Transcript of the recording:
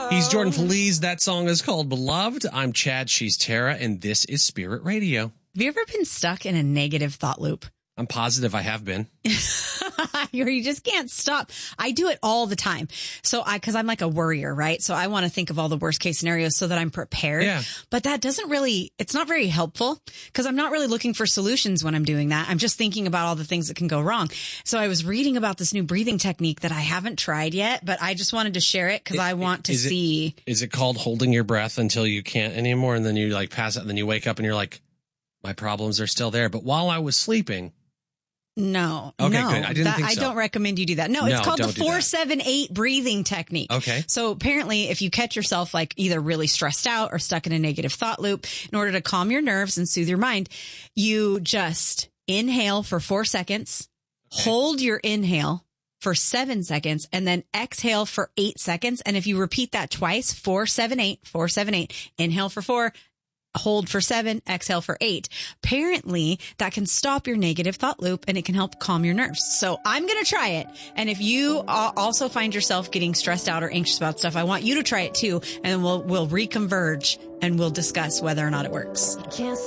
He's Jordan Feliz. That song is called Beloved. I'm Chad. She's Tara. And this is Spirit Radio. Have you ever been stuck in a negative thought loop? I'm positive I have been. You just can't stop. I do it all the time. Cause I'm like a worrier, right? So I want to think of all the worst case scenarios so that I'm prepared. Yeah. But that it's not very helpful because I'm not really looking for solutions when I'm doing that. I'm just thinking about all the things that can go wrong. So I was reading about this new breathing technique that I haven't tried yet, but I just wanted to share it because I want to see. Is it called holding your breath until you can't anymore? And then you like pass out and then you wake up and you're like, my problems are still there. But while I was sleeping. No. Okay, no, good. I didn't think so. I don't recommend you do that. No, it's called the 4-7-8 breathing technique. Okay. So apparently if you catch yourself like either really stressed out or stuck in a negative thought loop, in order to calm your nerves and soothe your mind, you just inhale for 4 seconds, hold your inhale for 7 seconds, and then exhale for 8 seconds. And if you repeat that twice, 4-7-8, 4-7-8, inhale for 4, hold for 7, exhale for 8. Apparently that can stop your negative thought loop and it can help calm your nerves. So I'm going to try it. And if you also find yourself getting stressed out or anxious about stuff, I want you to try it too. And then we'll reconverge and we'll discuss whether or not it works.